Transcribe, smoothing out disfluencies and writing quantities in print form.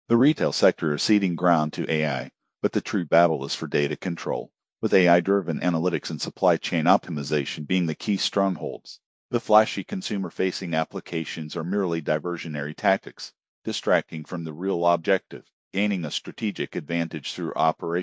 The retail sector is ceding ground to AI, but the true battle is for data control, with AI-driven analytics and supply chain optimization being the key strongholds. The flashy consumer-facing applications are merely diversionary tactics, distracting from the real objective, gaining a strategic advantage through operational